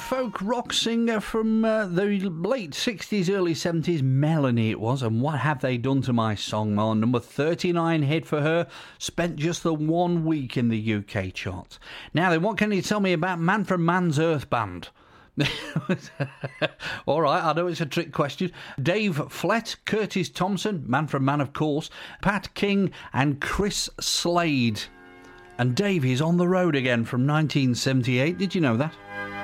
folk rock singer from the late 60s, early 70s, Melanie it was, and What Have They Done to My Song? Our number 39 hit for her, spent just the 1 week in the UK charts. Now then, what can you tell me about Man from Man's Earth Band? All right, I know it's a trick question. Dave Flett, Curtis Thompson, Man from Man of course, Pat King and Chris Slade. And Dave is on the road again from 1978. Did you know that?